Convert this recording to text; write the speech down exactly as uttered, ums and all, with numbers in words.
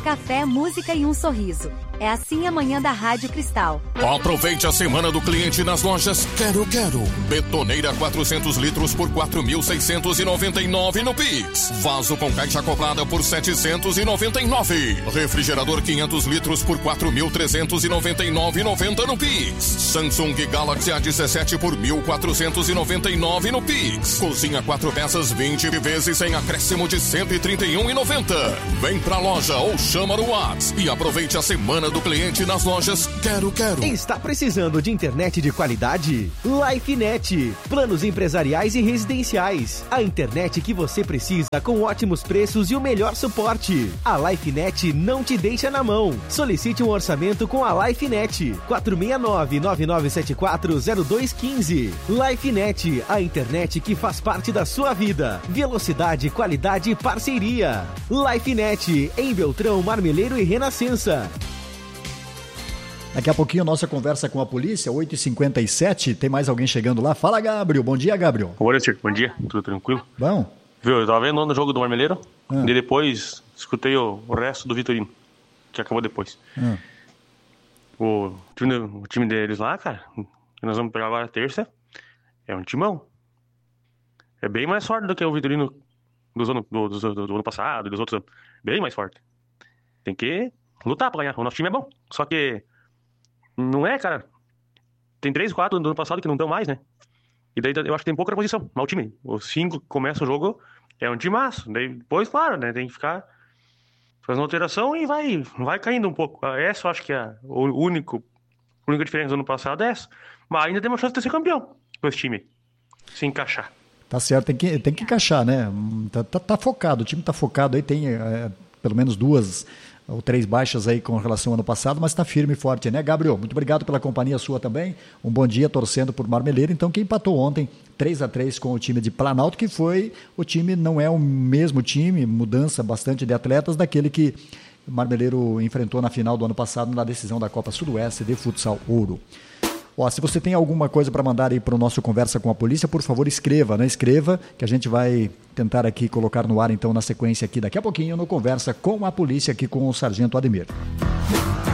café, música e um sorriso. É assim a manhã da Rádio Cristal. Aproveite a semana do cliente nas lojas Quero Quero. Betoneira quatrocentos litros por quatro mil seiscentos e noventa e nove no Pix. Vaso com caixa acoplada por setecentos e noventa e nove. Refrigerador quinhentos litros por quatro mil trezentos e noventa e nove e noventa no Pix. Samsung Galaxy A dezessete por mil quatrocentos e noventa e nove no Pix. Cozinha quatro peças vinte vezes sem acréscimo de cento e trinta e um e noventa. Vem pra loja ou chama no WhatsApp e aproveite a semana do cliente nas lojas Quero Quero. Está precisando de internet de qualidade? LifeNet. Planos empresariais e residenciais. A internet que você precisa com ótimos preços e o melhor suporte. A LifeNet não te deixa na mão. Solicite um orçamento com a LifeNet. quatro seis nove, nove nove sete quatro, zero dois um cinco. LifeNet, a internet que faz parte da sua vida. Velocidade, qualidade e parceria. LifeNet, em Beltrão, Marmeleiro e Renascença. Daqui a pouquinho a nossa conversa com a polícia, oito e cinquenta e sete, tem mais alguém chegando lá. Fala, Gabriel. Bom dia, Gabriel. Oi, Circo. Bom dia. Tudo tranquilo? Bom. Viu, eu tava vendo no jogo do Marmeleiro, ah. e depois escutei o, o resto do Vitorino, que acabou depois. Ah. O, time, o time deles lá, cara, que nós vamos pegar agora terça, é um timão. É bem mais forte do que o Vitorino dos ano, do, do, do, do ano passado, dos outros anos. Bem mais forte. Tem que lutar pra ganhar. O nosso time é bom. Só que não é, cara. Tem três, quatro do ano passado que não estão mais, né? E daí eu acho que tem pouca posição. Mas o time, os cinco que começa o jogo, é um timaço. Daí depois, claro, né? Tem que ficar fazendo alteração e vai, vai caindo um pouco. Essa eu acho que é o único, a única diferença do ano passado é essa. Mas ainda tem uma chance de ser campeão com esse time. Se encaixar. Tá certo, tem que, tem que encaixar, né? Tá, tá, tá focado, o time tá focado aí, tem é, pelo menos duas ou três baixas aí com relação ao ano passado, mas está firme e forte, né, Gabriel? Muito obrigado pela companhia sua também. Um bom dia torcendo por Marmeleiro, então, que empatou ontem três a três com o time de Planalto, que foi, o time não é o mesmo time, mudança bastante de atletas daquele que o Marmeleiro enfrentou na final do ano passado na decisão da Copa Sudoeste de Futsal Ouro. Ó, se você tem alguma coisa para mandar aí para o nosso Conversa com a Polícia, por favor, escreva, né? Escreva, que a gente vai tentar aqui colocar no ar, então, na sequência aqui, daqui a pouquinho, no Conversa com a Polícia, aqui com o Sargento Ademir.